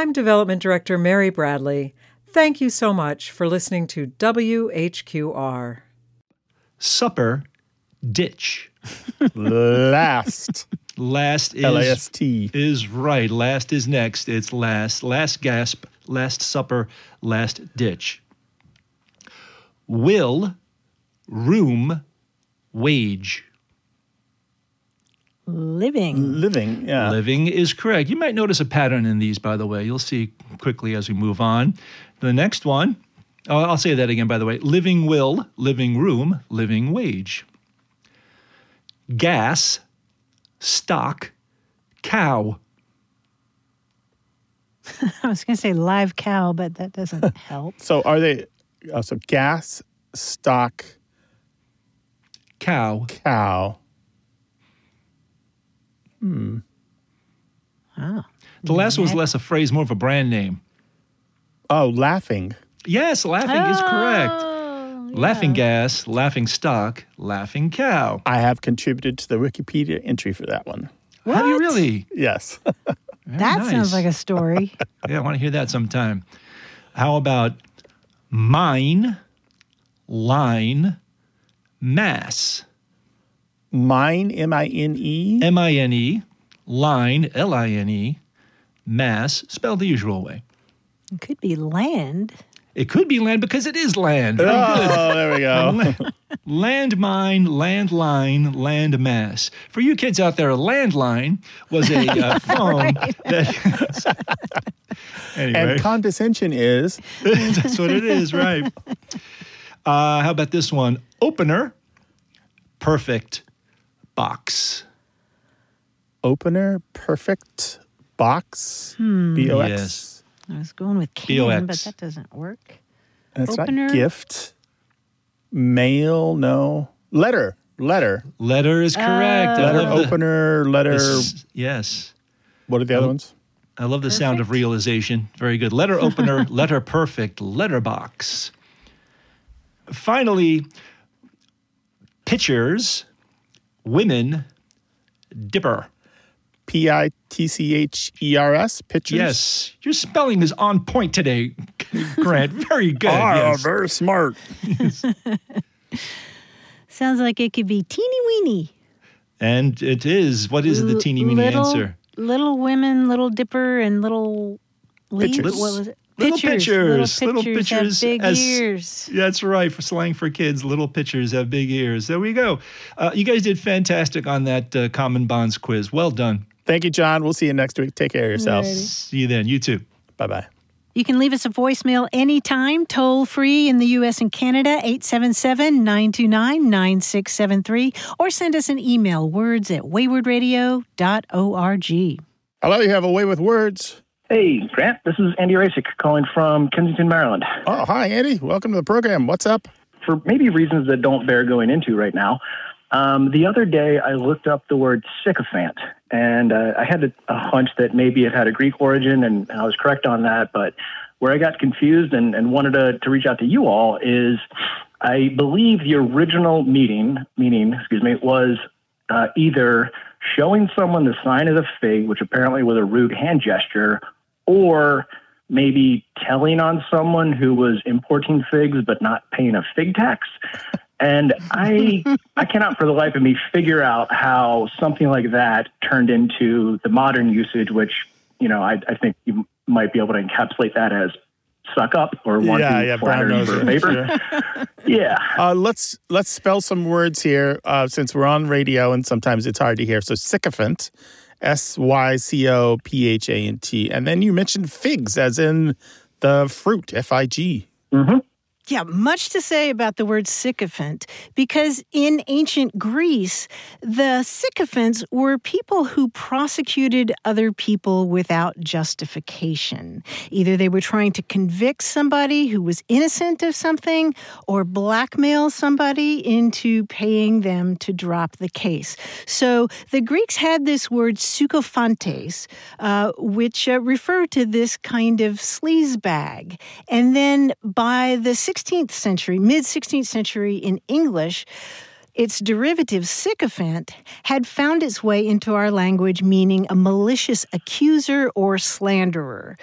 I'm Development Director Mary Bradley. Thank you so much for listening to WHQR. Supper, ditch. Last. Last is L-A-S-T. Is right. Last is next. It's last. Last gasp, last supper, last ditch. Will, room, wage. Living, yeah. Living is correct. You might notice a pattern in these, by the way. You'll see quickly as we move on. The next one, I'll say that again, by the way. Living will, living room, living wage. Gas, stock, cow. I was going to say live cow, but that doesn't help. So are they, so gas, stock, Cow. Oh. The last one was less a phrase, more of a brand name. Oh, laughing. Yes, laughing is correct. Yeah. Laughing gas, laughing stock, laughing cow. I have contributed to the Wikipedia entry for that one. Have you really? Yes. Very That nice. sounds like a story. Yeah, I want to hear that sometime. How about mine, line, mass? Mine, M-I-N-E. M-I-N-E, line, L-I-N-E, mass, spelled the usual way. It could be land. It could be land because it is land. Very good. Oh, there we go. Landmine, landline, landmass. For you kids out there, a landline was a phone. That, anyway, And condescension is that's what it is, right? How about this one? Opener, perfect, box. opener, perfect, box, B-O-X. Yes. I was going with can, but BOX. that doesn't work. And it's Opener. not gift. Mail, no. Letter. Letter is correct. I Letter love the- opener, letter. yes. What are the other ones? I love the sound of realization. Very good. Letter opener, letter perfect, letterbox. Finally, pitchers, women, dipper. P-I-T-C-H-E-R-S, pictures? Yes, your spelling is on point today, Grant. Very good. Yes. Very smart. Sounds like it could be teeny weeny. And it is. What is the teeny weeny answer? Little women, little dipper, and little leaves. Pitchers. What was it? Little pitchers. Little Little pitchers have big as- ears. That's right. For slang for kids, little pitchers have big ears. There we go. You guys did fantastic on that Common Bonds quiz. Well done. Thank you, John. We'll see you next week. Take care of yourself. Alrighty. See you then. You too. Bye-bye. You can leave us a voicemail anytime, toll free in the U.S. and Canada, 877-929-9673, or send us an email, words@waywardradio.org. Hello, you have a way with words. Hey, Grant, this is Andy Rasick calling from Kensington, Maryland. Oh, hi, Andy. Welcome to the program. What's up? For maybe reasons that don't bear going into right now, the other day I looked up the word sycophant, and I had a hunch that maybe it had a Greek origin, and I was correct on that, but where I got confused and wanted to reach out to you all is I believe the original meaning was either showing someone the sign of the fig, which apparently was a rude hand gesture, or maybe telling on someone who was importing figs but not paying a fig tax. And I cannot for the life of me figure out how something like that turned into the modern usage, which, I think you might be able to encapsulate that as suck up or want to flatter brown for a nose, favor. sure. Yeah. Let's spell some words here since we're on radio and sometimes it's hard to hear. So sycophant, S-Y-C-O-P-H-A-N-T. And then you mentioned figs as in the fruit, F-I-G. Mm-hmm. Yeah, much to say about the word sycophant, because in ancient Greece, the sycophants were people who prosecuted other people without justification. Either they were trying to convict somebody who was innocent of something or blackmail somebody into paying them to drop the case. So the Greeks had this word sukophantes, which referred to this kind of sleazebag. And then by the 16th century, mid-16th century in English, its derivative, sycophant, had found its way into our language meaning a malicious accuser or slanderer.